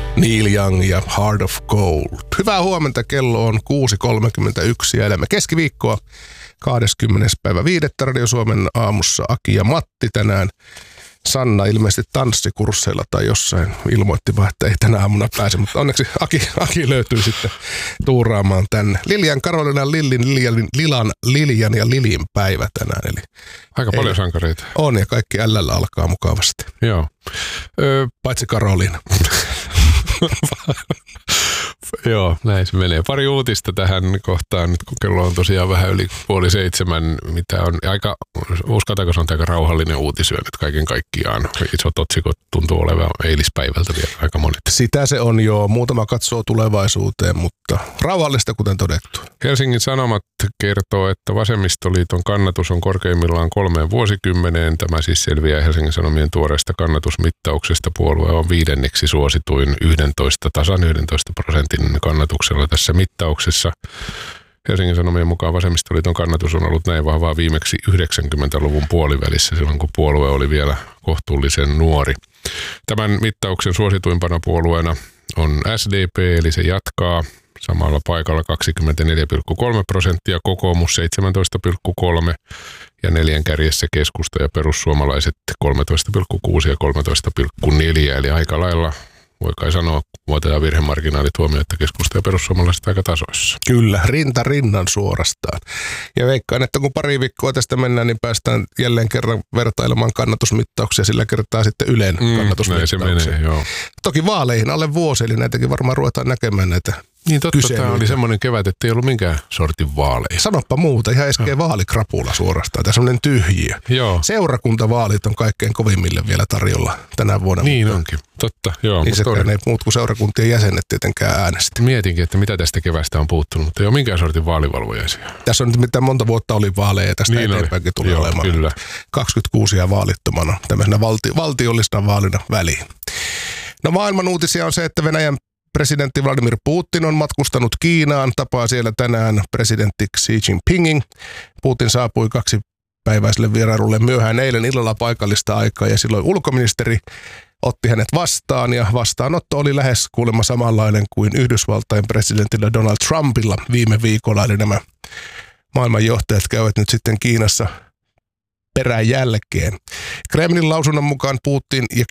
Neil Young ja Heart of Gold. Hyvää huomenta, kello on 6.31 ja elämme keskiviikkoa 20. päivä 5. Radio Suomen aamussa Aki ja Matti tänään. Sanna ilmeisesti tanssikursseilla tai jossain ilmoitti vaan, että ei tänä aamuna pääse, mutta onneksi Aki löytyy sitten tuuraamaan tänne. Lilian, Karoliina, Lilian ja Lilin päivä tänään. Eli aika paljon sankareita. On ja kaikki LL alkaa mukavasti. Joo. Paitsi Karoliina. Joo, näin se menee. Pari uutista tähän kohtaan, nyt kun kello on tosiaan vähän yli 6:30, mitä on aika, uskaltaako se on aika rauhallinen uutisyö nyt kaiken kaikkiaan. Isot otsikot tuntuu olevan eilispäivältä vielä aika monet. Sitä se on jo, muutama katsoo tulevaisuuteen, mutta rauhallista kuten todettu. Helsingin Sanomat kertoo, että Vasemmistoliiton kannatus on korkeimmillaan 3 vuosikymmeneen. Tämä siis selviää Helsingin Sanomien tuoreesta kannatusmittauksesta. Puolue on 5. suosituin tasan 11% kannatuksella tässä mittauksessa. Helsingin Sanomien mukaan Vasemmistoliiton kannatus on ollut näin vahvaa viimeksi 90-luvun puolivälissä, silloin kun puolue oli vielä kohtuullisen nuori. Tämän mittauksen suosituimpana puolueena on SDP, eli se jatkaa samalla paikalla 24,3%, kokoomus 17,3% ja 4 kärjessä keskusta ja perussuomalaiset 13,6% ja 13,4%, eli aika lailla voi kai sanoa, vuotajan virhemarginaalit huomioon, että keskusta ja perussuomalaiset aika tasoissa. Kyllä, rinta rinnan suorastaan. Ja veikkaan, että kun pari viikkoa tästä mennään, niin päästään jälleen kerran vertailemaan kannatusmittauksia, sillä kertaa sitten Ylen kannatusmittauksia. Näin se menee, joo. Toki vaaleihin alle vuosi, eli näitäkin varmaan ruvetaan näkemään näitä niin totta, tämä oli semmoinen kevät, että ei ollut minkään sortin vaaleja. Sanoppa muuta, ihan äsken vaalikrapula suorastaan, tämä semmoinen tyhjiö. Joo. Seurakuntavaalit on kaikkein kovimmille vielä tarjolla tänä vuonna. Niin mutta onkin, totta. Joo, niissäkään ei muut kuin seurakuntien jäsenet tietenkään äänestä. Mietinkin, että mitä tästä kevästä on puuttunut, mutta ei ole minkään sortin vaalivalvojaisia. Tässä on nyt mitään monta vuotta oli vaaleja ja tästä niin eteenpäinkin tulee olemaan. Kyllä. 26 ja vaalittomana, tämmöisenä valtiollisena vaalina väliin. No maailman uutisia on se, että Venäjän presidentti Vladimir Putin on matkustanut Kiinaan, tapaa siellä tänään presidentti Xi Jinpingin. Putin saapui 2-päiväiselle vierailulle myöhään eilen illalla paikallista aikaa ja silloin ulkoministeri otti hänet vastaan ja vastaanotto oli lähes kuulemma samanlainen kuin Yhdysvaltain presidentillä Donald Trumpilla viime viikolla. Eli nämä maailmanjohtajat käyvät nyt sitten Kiinassa peräjälkeen. Kremlin lausunnon mukaan Putinin ja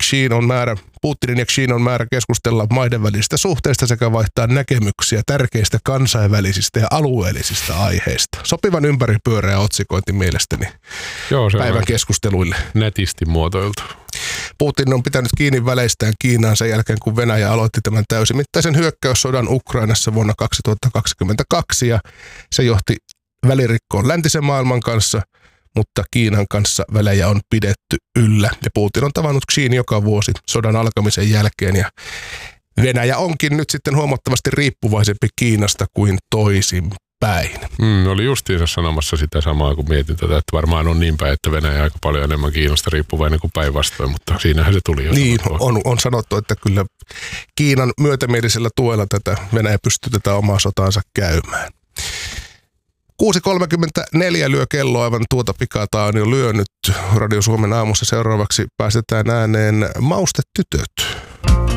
Xin on määrä keskustella maiden välisistä suhteista sekä vaihtaa näkemyksiä tärkeistä kansainvälisistä ja alueellisista aiheista. Sopivan ympäripyöreä otsikointi mielestäni. Joo, se päivän keskusteluille. Nätisti muotoiltu. Putin on pitänyt kiinni väleistään Kiinaan sen jälkeen, kun Venäjä aloitti tämän täysimittaisen hyökkäyssodan Ukrainassa vuonna 2022 ja se johti välirikkoon läntisen maailman kanssa, mutta Kiinan kanssa välejä on pidetty yllä. Ja Putin on tavannut Xiin joka vuosi sodan alkamisen jälkeen. Ja Venäjä onkin nyt sitten huomattavasti riippuvaisempi Kiinasta kuin toisinpäin. Oli justiinsa sanomassa sitä samaa, kun mietin tätä, että varmaan on niin päin, että Venäjä aika paljon enemmän Kiinasta riippuvainen kuin päinvastoin, mutta siinähän se tuli jo. Niin, on sanottu, että kyllä Kiinan myötämielisellä tuella tätä Venäjä pystyy tätä omaa sotaansa käymään. 6.34 lyö kello, aivan tuota pikataan on jo lyönyt. Radio Suomen aamussa seuraavaksi päästetään ääneen Maustetytöt.